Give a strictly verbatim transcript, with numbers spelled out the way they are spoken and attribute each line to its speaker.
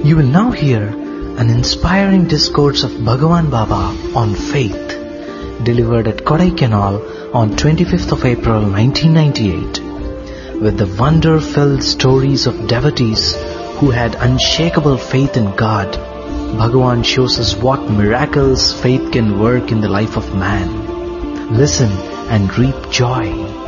Speaker 1: You will now hear an inspiring discourse of Bhagavan Baba on faith, delivered at Kodaikanal on twenty-fifth of April nineteen ninety-eight, with the wonder-filled stories of devotees who had unshakable faith in God. Bhagavan shows us what miracles faith can work in the life of man. Listen and reap joy.